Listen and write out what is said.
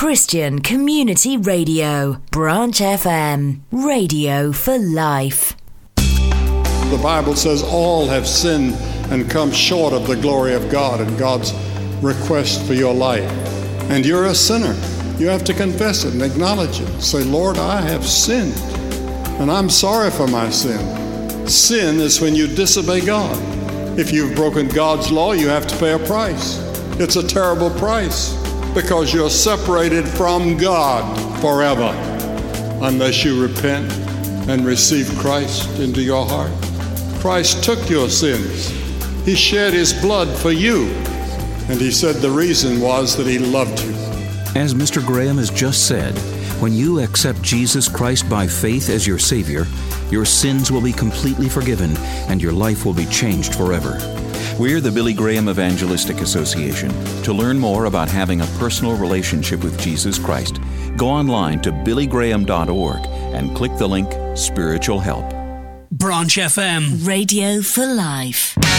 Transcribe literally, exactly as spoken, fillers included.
Christian Community Radio, Branch F M, radio for life. The Bible says all have sinned and come short of the glory of God and God's request for your life. And you're a sinner. You have to confess it and acknowledge it. Say, Lord, I have sinned, and I'm sorry for my sin. Sin is when you disobey God. If you've broken God's law, you have to pay a price. It's a terrible price because you're separated from God forever unless you repent and receive Christ into your heart. Christ took your sins. He shed his blood for you. And he said the reason was that he loved you. As Mister Graham has just said, when you accept Jesus Christ by faith as your Savior, your sins will be completely forgiven and your life will be changed forever. We're the Billy Graham Evangelistic Association. To learn more about having a personal relationship with Jesus Christ, go online to billy graham dot org and click the link Spiritual Help. Branch F M, radio for life.